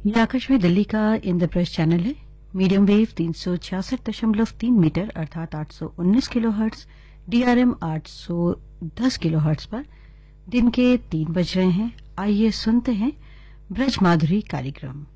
ये आकाशवाणी दिल्ली का इंद्रप्रस्थ चैनल है। मीडियम वेव 366.3 मीटर अर्थात 819 किलोहर्ट्ज, डीआरएम 810 किलोहर्ट्ज पर दिन के 3 बज रहे हैं। आइए सुनते हैं ब्रज माधुरी कार्यक्रम।